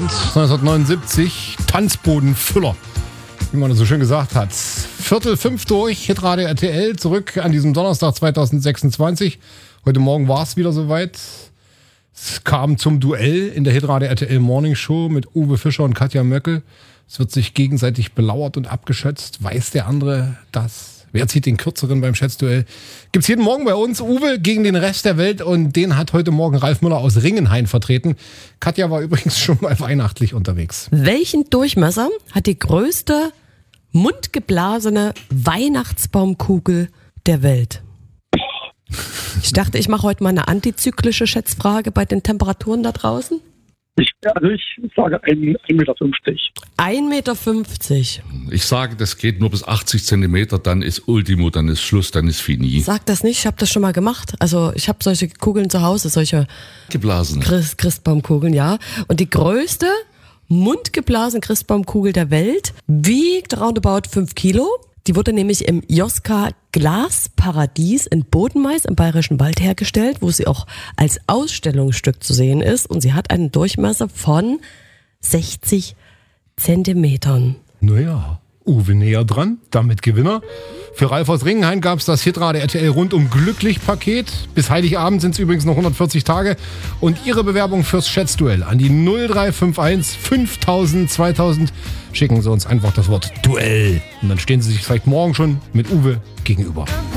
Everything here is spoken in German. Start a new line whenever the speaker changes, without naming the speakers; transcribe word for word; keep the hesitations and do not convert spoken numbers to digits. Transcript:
neunzehnhundertneunundsiebzig, Tanzbodenfüller, wie man das so schön gesagt hat. Viertel fünf durch, Hitradio R T L, zurück an diesem Donnerstag zweitausendsechsundzwanzig. Heute Morgen war es wieder soweit. Es kam zum Duell in der Hitradio R T L Morning Show mit Uwe Fischer und Katja Möckel. Es wird sich gegenseitig belauert und abgeschätzt. Weiß der andere das? Wer zieht den Kürzeren beim Schätzduell? Gibt's jeden Morgen bei uns Uwe gegen den Rest der Welt und den hat heute Morgen Ralf Müller aus Ringenhain vertreten. Katja war übrigens schon mal weihnachtlich unterwegs.
Welchen Durchmesser hat die größte mundgeblasene Weihnachtsbaumkugel der Welt? Ich dachte, ich mache heute mal eine antizyklische Schätzfrage bei den Temperaturen da draußen.
Ich, also ich sage ein Meter fünfzig.
ein Meter fünfzig.
Ich sage, das geht nur bis achtzig Zentimeter, dann ist Ultimo, dann ist Schluss, dann ist fini.
Sag das nicht, ich habe das schon mal gemacht. Also ich habe solche Kugeln zu Hause, solche
Geblasene.
Christ, Christbaumkugeln, ja. Und die größte mundgeblasene Christbaumkugel der Welt wiegt roundabout fünf Kilo. Die wurde nämlich im Joska Glasparadies in Bodenmais im Bayerischen Wald hergestellt, wo sie auch als Ausstellungsstück zu sehen ist. Und sie hat einen Durchmesser von sechzig Zentimetern.
Naja, Uwe näher dran, damit Gewinner. Für Ralf aus Ringenhain gab es das Hitradio R T L rundum glücklich Paket. Bis Heiligabend sind es übrigens noch hundertvierzig Tage. Und Ihre Bewerbung fürs Schätzduell an die null drei fünf eins fünftausend zweitausend schicken Sie uns einfach das Wort Duell. Und dann stehen Sie sich vielleicht morgen schon mit Uwe gegenüber.